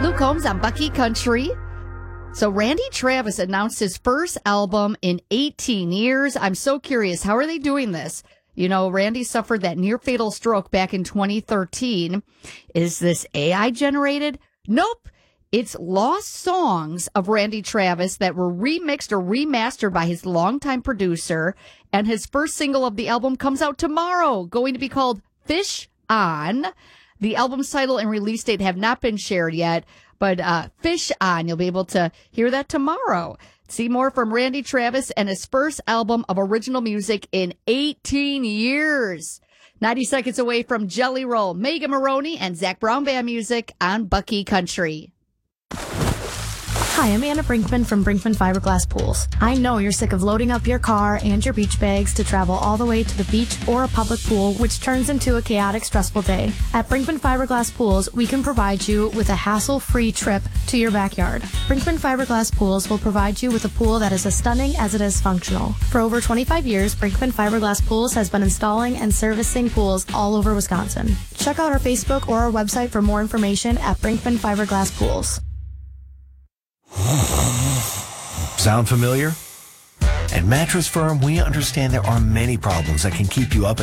Luke Combs on Bucky Country. So Randy Travis announced his first album in 18 years. I'm so curious. How are they doing this? You know, Randy suffered that near fatal stroke back in 2013. Is this AI generated? Nope. It's lost songs of Randy Travis that were remixed or remastered by his longtime producer. And his first single of the album comes out tomorrow, going to be called Fish On. The album's title and release date have not been shared yet, but Fish On, you'll be able to hear that tomorrow. See more from Randy Travis and his first album of original music in 18 years. 90 seconds away from Jelly Roll, Megan Maroney and Zach Brown Band music on Bucky Country. Hi, I'm Anna Brinkman from Brinkman Fiberglass Pools. I know you're sick of loading up your car and your beach bags to travel all the way to the beach or a public pool, which turns into a chaotic, stressful day. At Brinkman Fiberglass Pools, we can provide you with a hassle-free trip to your backyard. Brinkman Fiberglass Pools will provide you with a pool that is as stunning as it is functional. For over 25 years, Brinkman Fiberglass Pools has been installing and servicing pools all over Wisconsin. Check out our Facebook or our website for more information at Brinkman Fiberglass Pools. Sound familiar? At Mattress Firm, we understand there are many problems that can keep you up